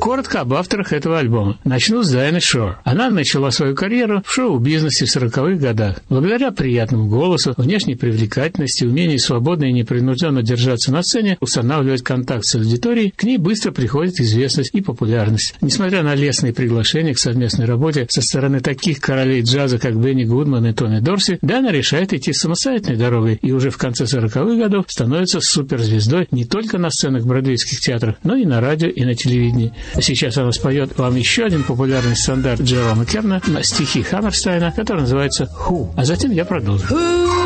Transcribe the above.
Коротко об авторах этого альбома. Начну с Дайаны Шор. Она начала свою карьеру в шоу-бизнесе в 40-х годах. Благодаря приятному голосу, внешней привлекательности, умению свободно и непринужденно держаться на сцене, устанавливать контакт с аудиторией, к ней быстро приходит известность и популярность. Несмотря на лестные приглашения к совместной работе со стороны таких королей джаза, как Бенни Гудман и Томми Дорси, Дайана решает идти самостоятельной дорогой и уже в конце 40-х годов становится суперзвездой не только на сценах бродвейских театров, но и на радио и на телевидении. Сейчас она споет вам еще один популярный стандарт Джерома Керна на стихи Хаммерстайна, который называется «Who?». А затем я продолжу.